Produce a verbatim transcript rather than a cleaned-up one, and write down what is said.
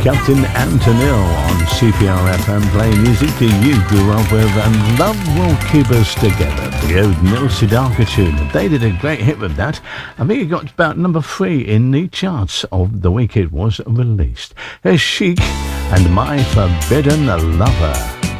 Captain Antonil on C P R F M, playing music that you grew up with, and love will keep us together. The old Neil Sedaka tune. They did a great hit with that. I think it got about number three in the charts of the week it was released. Here's Chic and My Forbidden Lover.